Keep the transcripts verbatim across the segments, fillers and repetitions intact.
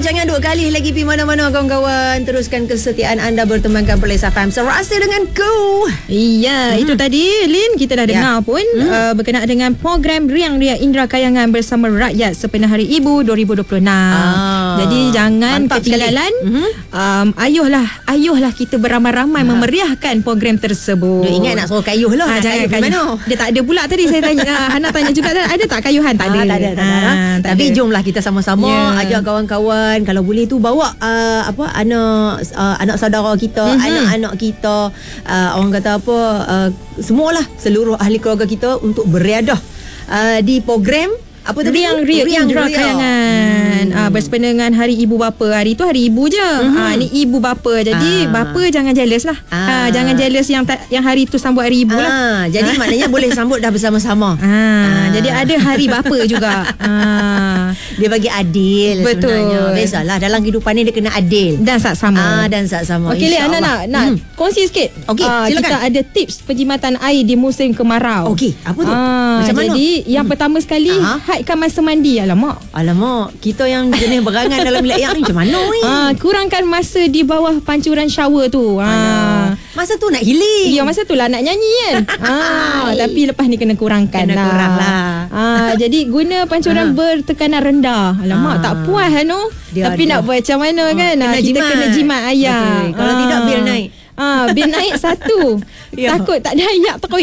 jangan dua kali lagi pergi mana-mana kawan-kawan. Teruskan kesetiaan anda bertemankan Perlis F M. Serasi denganku. Iya, hmm. itu tadi Lin kita dah dengar ya. pun hmm. uh, berkenaan dengan program Riang Ria Indra Kayangan bersama rakyat sepenuh Hari Ibu dua ribu dua puluh enam. Ah, Jadi jangan ketinggalan. Mm-hmm. Um, ayuhlah, ayuhlah kita beramai-ramai ha. memeriahkan program tersebut. Dia ingat nak suruh kayuh lah. Ha, jangan kayuh. Mana? Dia tak ada pula tadi saya tanya. uh, Hana tanya juga ada tak kayuhan? Tak ada. Ah, tak ada, tak ada. Ha, tak Tapi ada. Jomlah kita sama-sama yeah. ajak kawan-kawan. Kalau boleh tu bawa uh, apa anak uh, anak saudara kita, mm-hmm. anak-anak kita, uh, orang kata apa uh, semualah seluruh ahli keluarga kita untuk beriadah uh, di program apa tadi? Riang Ria Indra Kayangan. Hmm. Ah, bersempena dengan Hari Ibu Bapa. Hari tu hari ibu je. Mm-hmm. Ah, ni ibu bapa. Jadi ah. bapa jangan jealous lah. Ah. Ah, jangan jealous yang ta- yang hari tu sambut hari ibu ah. lah. Jadi ah. maknanya boleh sambut dah bersama-sama. Ah. Ah. Jadi ada hari bapa juga. Ah. Dia bagi adil. Betul. Sebenarnya. Biasalah dalam kehidupan ni dia kena adil dan saksama. Ah, dan saksama. Okey, Lek, Ana nak nak hmm. kongsi sikit. Okey, ah, silakan. Kita ada tips penjimatan air di musim kemarau. Okey, apa tu? Ah, Macam mana? Jadi yang hmm. pertama sekali haidkan masa mandi. Alamak. Alamak, kita yang jenis berangan dalam bilik air ni macam mana ni? Ah, kurangkan masa di bawah pancuran shower tu. Ah. Masa tu nak healing. Ya, masa tu lah nak nyanyi kan. ah, tapi lepas ni kena kurangkan kena lah. kurang lah. Ah, jadi guna pancuran ah. bertekanan rendah. Alamak, ah. tak puas Hanu. Tapi ada. Nak buat macam mana ah. kan? Kena kita jimat. kena jimat ayah. Betul. Kalau ah. tidak bil naik. Ah, bil naik satu. Ya. Takut tak ada ayak terkoi.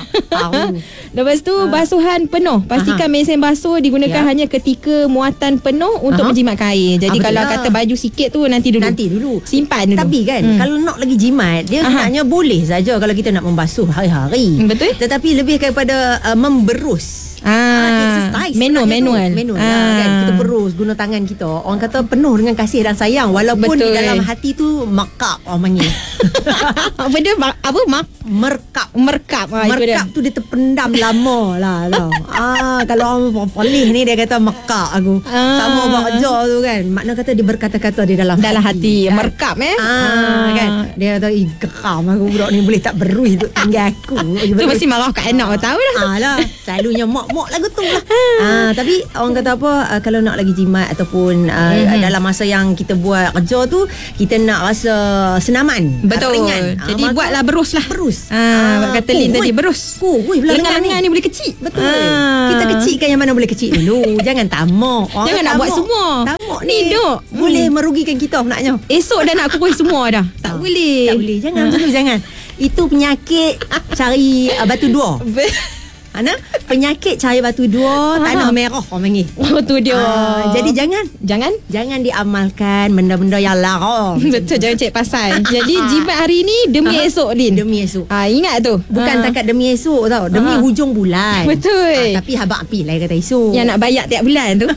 Lepas tu basuhan penuh. Pastikan mesin basuh digunakan ya. hanya ketika muatan penuh untuk Aha. menjimatkan air. Jadi Apa kalau kata baju sikit tu nanti dulu. Nanti dulu. Simpan dulu. Tapi kan hmm. kalau nak lagi jimat, dia Aha. sebenarnya boleh saja kalau kita nak membasuh hari-hari. Betul. Tetapi lebih kepada uh, memberus. Ah, ah, exercise manual manual manual ah. lah, kan kita berus guna tangan kita. Orang kata penuh dengan kasih dan sayang walaupun Betul. di dalam hati tu makap orang panggil. Apa dia apa mak merkap merkap ah, merkap tu dia terpendam lama lah tau. Ah, kalau orang polih ni dia kata mekak aku. Ah. Sama bakja tu kan. Makna kata dia berkata-kata di dalam dalam hati, hati kan? merkap eh. Ah, ah. kan. Dia kata ih geram aku budak ni boleh tak berus duk tinggal aku. Tu mesti marah kat anak tahu dah. Ah lah. Selalunya mak-mak lagu tu lah. Ah, tapi orang kata apa uh, kalau nak lagi jimat ataupun uh, mm-hmm. dalam masa yang kita buat kerja tu kita nak rasa senaman. Betul. Ringan. Jadi ah, buatlah berus lah. Berus. Ah, ah kata Lin tadi berus. Oh, lengan-lengan ni. ni boleh kecil. Betul. Ah. Kita kecilkan yang mana boleh kecil dulu. Jangan tamak. Orang Jangan nak tamak. buat semua. Tamak ni duk. Boleh hmm. merugikan kita naknya. Esok dah nak kukuh semua dah. Tak ah. boleh. Tak boleh. Jangan macam tu jangan. Itu penyakit cari uh, batu dua. Ana penyakit cahaya batu dua tanah merah orang panggil. Oh tu dia. Ah, jadi jangan jangan jangan diamalkan benda-benda yang larang. Betul, jangan cek pasal. Jadi jimat hari ni demi Aha. esok Lin. Demi esok. Ah, ingat tu. Bukan ah. takat demi esok tau. Demi ah. hujung bulan. Betul. Ah, tapi habaq api lah kata esok. Yang nak bayar tiap bulan tu.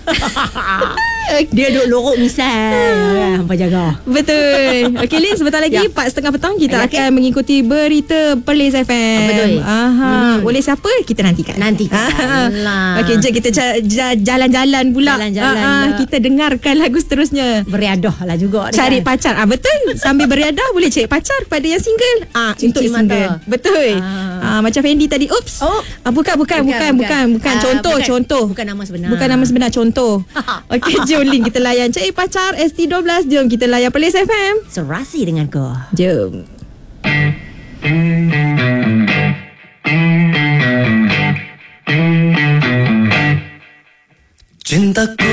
Dia duk lorok misal. Hampa jaga. Betul. Okey Lin, sebentar lagi ya. empat tiga puluh petang kita okay. akan mengikuti berita Perlis F M. Betul. Aha. Hmm. Oleh siapa? Kita nantikan. Nantikan. Okey, jom kita jalan-jalan pula. Jalan-jalan. Ah, kita dengarkan lagu seterusnya. Beriadah lah juga. Cari kan? pacar. Ah, betul. Sambil beriadah boleh cari pacar pada yang single. Ah, untuk mata. single. Betul. Ah. Ah, macam Fendi tadi. Oops. Oh. Ah, bukan, bukan, bukan, bukan, bukan. bukan. Ah, contoh, bukan. contoh. Bukan nama sebenar. Bukan nama sebenar, contoh. Okey, jom Lin kita layan cari pacar S T dua belas. Jom kita layan Perlis F M. Serasi dengan kau. Jom. Cintaku